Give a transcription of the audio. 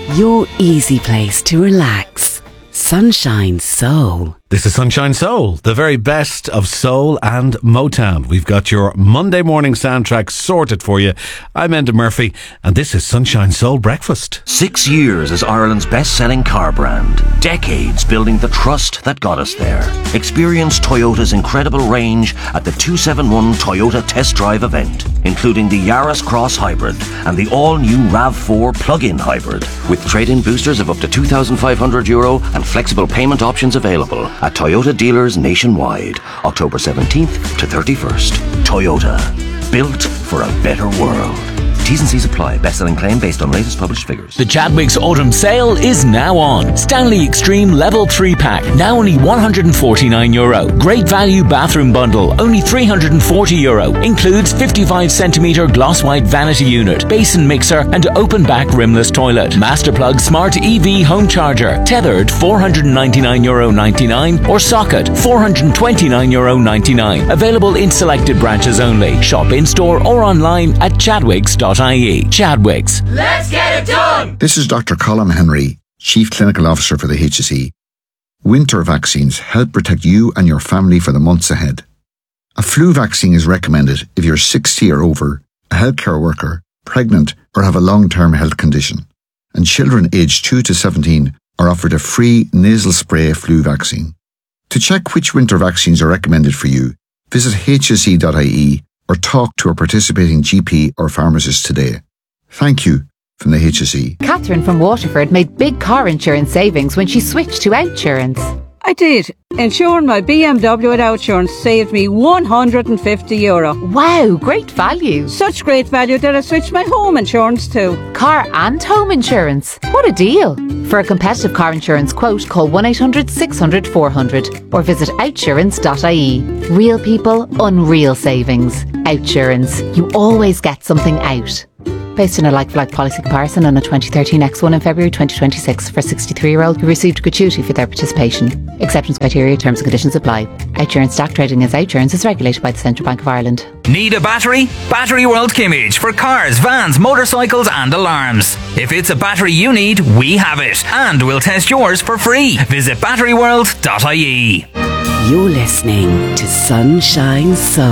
your easy place to relax. Sunshine Soul. This is Sunshine Soul, the very best of soul and Motown. We've got your Monday morning soundtrack sorted for you. I'm Enda Murphy, and this is Sunshine Soul Breakfast. 6 years as Ireland's best-selling car brand. Decades building the trust that got us there. Experience Toyota's incredible range at the 271 Toyota Test Drive event, including the Yaris Cross Hybrid and the all-new RAV4 plug-in hybrid, with trade-in boosters of up to €2,500 and flexible payment options available at Toyota dealers nationwide, October 17th to 31st. Toyota, built for a better world. T's and C's apply. Best-selling claim based on latest published figures. The Chadwicks Autumn Sale is now on. Stanley Extreme Level 3 Pack, now only €149. Great value bathroom bundle, only €340. Includes 55cm gloss white vanity unit, basin mixer and open back rimless toilet. Masterplug Smart EV home charger, tethered €499.99 or socket €429.99. Available in selected branches only. Shop in-store or online at chadwicks.ie. Chadwicks. Let's get it done! This is Dr. Colin Henry, Chief Clinical Officer for the HSE. Winter vaccines help protect you and your family for the months ahead. A flu vaccine is recommended if you're 60 or over, a healthcare worker, pregnant or have a long-term health condition. And children aged 2 to 17 are offered a free nasal spray flu vaccine. To check which winter vaccines are recommended for you, visit hse.ie or talk to a participating GP or pharmacist today. Thank you from the HSE. Catherine from Waterford made big car insurance savings when she switched to Outsurance. I did. Insuring my BMW with Outsurance saved me €150. Wow, great value. Such great value that I switched my home insurance too. Car and home insurance. What a deal. For a competitive car insurance quote, call 1-800-600-400 or visit outsurance.ie. Real people, unreal savings. Outsurance. You always get something out. Based on a like-for-like policy comparison on a 2013 X1 in February 2026 for a 63-year-old who received gratuity for their participation. Acceptance criteria, terms and conditions apply. Outsurance stock trading as Outsurance is regulated by the Central Bank of Ireland. Need a battery? Battery World Kimmage for cars, vans, motorcycles and alarms. If it's a battery you need, we have it. And we'll test yours for free. Visit batteryworld.ie. You're listening to Sunshine Soul.